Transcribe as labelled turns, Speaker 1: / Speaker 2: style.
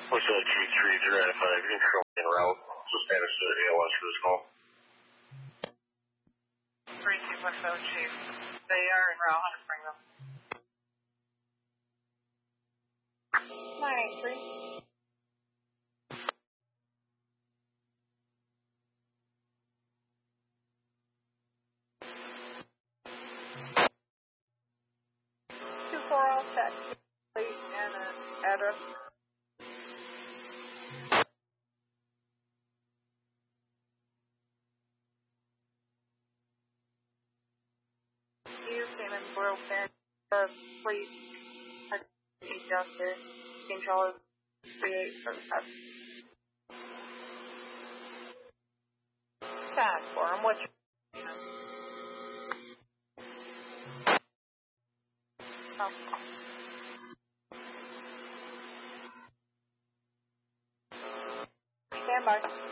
Speaker 1: Hotel G3095, control en route. Suspended to ALS for this call.
Speaker 2: 3210 Chief. They are en route. How to bring them? 983. All set. Please and an address. You came in broken. Please. Adjusted. Control 3877. Back for him. What's your stand by.